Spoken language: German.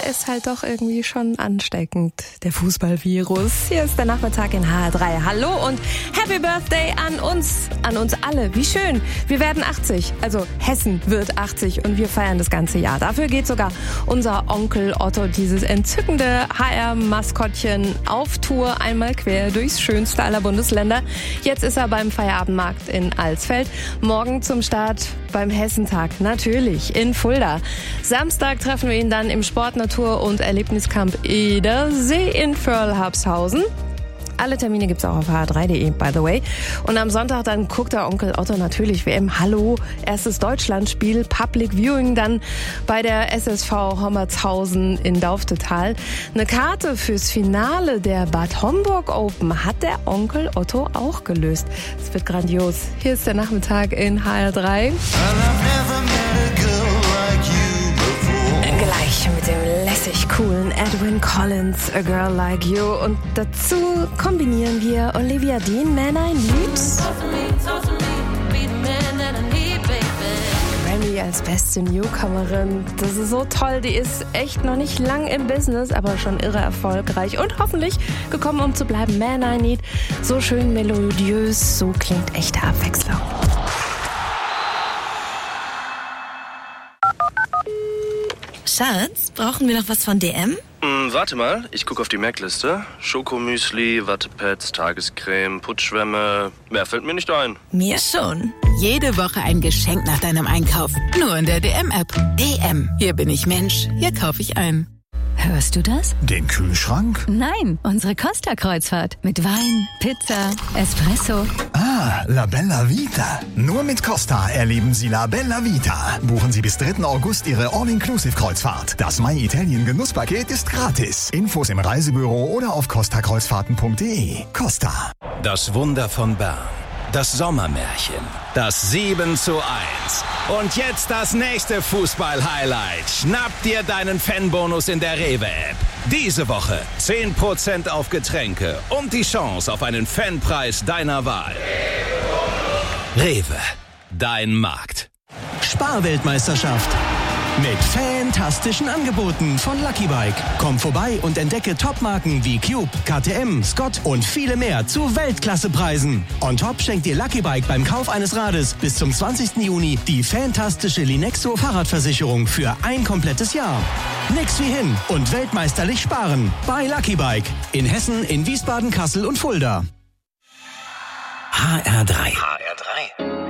ist halt doch irgendwie schon ansteckend, der Fußballvirus. Hier ist der Nachmittag in HR3. Hallo und Happy Birthday an uns alle. Wie schön. Wir werden 80. Also Hessen wird 80 und wir feiern das ganze Jahr. Dafür geht sogar unser Onkel Otto, dieses entzückende HR-Maskottchen, auf Tour einmal quer durchs schönste aller Bundesländer. Jetzt ist er beim Feierabendmarkt in Alsfeld. Morgen zum Start beim Hessentag, natürlich in Fulda. Samstag treffen wir ihn dann im Sport-, Natur- und Erlebniscamp Edersee in Vörlhapshausen. Alle Termine gibt's auch auf hr3.de, by the way. Und am Sonntag dann guckt der Onkel Otto natürlich WM. Hallo, erstes Deutschlandspiel, Public Viewing dann bei der SSV Hommertshausen in Dauftetal. Eine Karte fürs Finale der Bad Homburg Open hat der Onkel Otto auch gelöst. Es wird grandios. Hier ist der Nachmittag in HR3. Gleich mit dem lässig coolen Edwin Collins, A Girl Like You. Und dazu kombinieren wir Olivia Dean, Man I Need. Grammy als beste Newcomerin. Das ist so toll. Die ist echt noch nicht lang im Business, aber schon irre erfolgreich. Und hoffentlich gekommen, um zu bleiben. Man I Need. So schön melodiös, so klingt echte Abwechslung. Schatz, brauchen wir noch was von DM? Warte mal, ich gucke auf die Merkliste. Schokomüsli, Wattepads, Tagescreme, Putzschwämme. Mehr fällt mir nicht ein. Mir schon. Jede Woche ein Geschenk nach deinem Einkauf. Nur in der DM-App. DM. Hier bin ich Mensch. Hier kaufe ich ein. Hörst du das? Den Kühlschrank? Nein, unsere Costa-Kreuzfahrt. Mit Wein, Pizza, Espresso. Ah, La Bella Vita. Nur mit Costa erleben Sie La Bella Vita. Buchen Sie bis 3. August Ihre All-Inclusive-Kreuzfahrt. Das My Italien Genusspaket ist gratis. Infos im Reisebüro oder auf costakreuzfahrten.de. Costa. Das Wunder von Bern. Das Sommermärchen. Das 7:1. Und jetzt das nächste Fußball-Highlight. Schnapp dir deinen Fanbonus in der Rewe-App. Diese Woche 10% auf Getränke und die Chance auf einen Fanpreis deiner Wahl. Rewe. Dein Markt. Sparweltmeisterschaft. Mit fantastischen Angeboten von Lucky Bike. Komm vorbei und entdecke Topmarken wie Cube, KTM, Scott und viele mehr zu Weltklassepreisen. On top schenkt dir Lucky Bike beim Kauf eines Rades bis zum 20. Juni die fantastische Linexo Fahrradversicherung für ein komplettes Jahr. Nix wie hin und weltmeisterlich sparen bei Lucky Bike. In Hessen, in Wiesbaden, Kassel und Fulda. HR3. HR3.